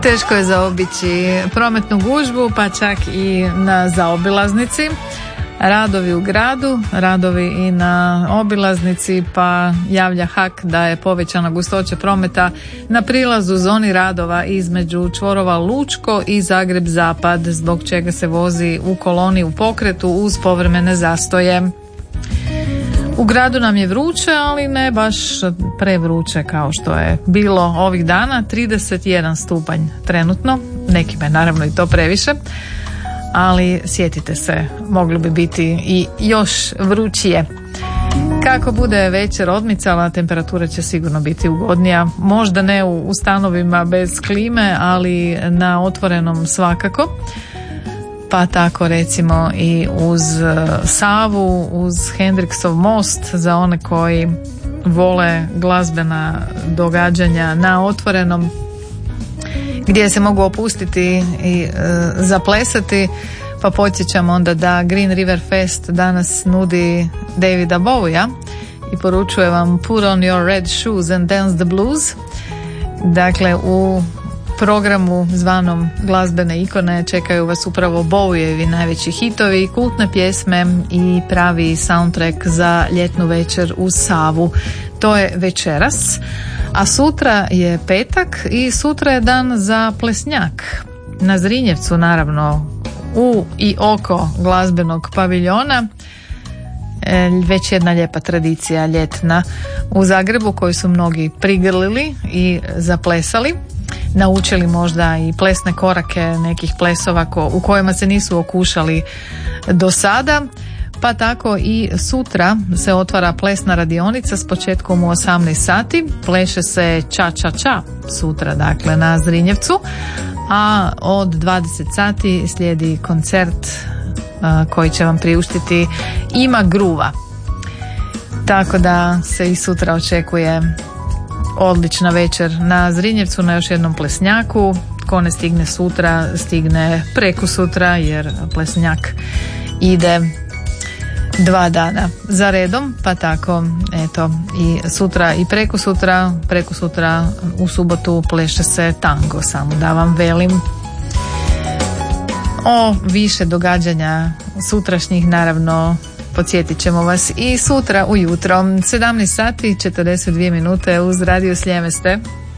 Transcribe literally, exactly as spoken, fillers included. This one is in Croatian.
Teško je zaobići prometnu gužbu, pa čak i na zaobilaznici. Radovi u gradu, radovi i na obilaznici, pa javlja H A K da je povećana gustoća prometa na prilazu zoni radova između čvorova Lučko i Zagreb Zapad, zbog čega se vozi u koloni u pokretu uz povremene zastoje. U gradu nam je vruće, ali ne baš prevruće kao što je bilo ovih dana, trideset jedan stupanj trenutno, nekima je naravno i to previše, ali sjetite se, moglo bi biti i još vrućije. Kako bude večer odmicala, temperatura će sigurno biti ugodnija, možda ne u, u stanovima bez klime, ali na otvorenom svakako. Pa tako recimo i uz Savu, uz Hendriksov most za one koji vole glazbena događanja na otvorenom, gdje se mogu opustiti i e, zaplesati, pa podsjećam onda da Green River Fest danas nudi Davida Bowija i poručuje vam Put on your red shoes and dance the blues. Dakle, u programu zvanom glazbene ikone čekaju vas upravo Bowijevi najveći hitovi, kultne pjesme i pravi soundtrack za ljetnu večer uz Savu. To je večeras, a sutra je petak i sutra je dan za plesnjak. Na Zrinjevcu naravno, u i oko glazbenog paviljona, već jedna lijepa tradicija ljetna u Zagrebu koju su mnogi prigrlili i zaplesali. Naučili možda i plesne korake nekih plesova ko, u kojima se nisu okušali do sada, pa tako i sutra se otvara plesna radionica s početkom u osamnaest sati. Pleše se ča ča ča sutra, dakle na Zrinjevcu, a od dvadeset sati slijedi koncert a, koji će vam priuštiti Ima gruva. Tako da se i sutra očekuje odlična večer na Zrinjevcu, na još jednom plesnjaku. Ko ne stigne sutra, stigne preko sutra, jer plesnjak ide dva dana za redom, pa tako eto i sutra i preko sutra, preko sutra u subotu pleše se tango, samo da vam velim. O više događanja sutrašnjih naravno podsjetit ćemo vas i sutra ujutro, sedamnaest sati četrdeset dvije minute uz Radio Sljeme ste.